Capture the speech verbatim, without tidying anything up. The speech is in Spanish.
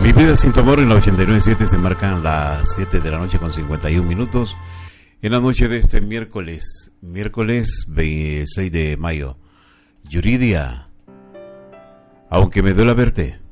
Mi vida sin tu amor en la ochenta y nueve punto siete se marcan las siete de la noche con cincuenta y un minutos. En la noche de este miércoles, miércoles veintiséis de mayo. Yuridia, aunque me duela verte.